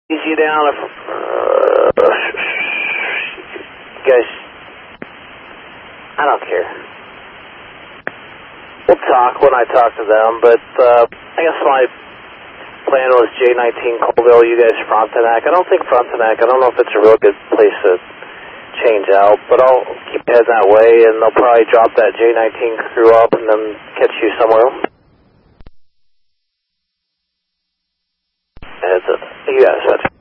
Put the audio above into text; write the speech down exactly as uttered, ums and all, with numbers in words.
Easy down if, uh, guys, I don't care. We'll talk when I talk to them, but uh, I guess my plan was J nineteen Colville, you guys Frontenac. I don't think Frontenac, I don't know if it's a real good place to change out, but I'll keep heading that way, and they'll probably drop that J nineteen crew up and then catch you somewhere else. It's a, you guys,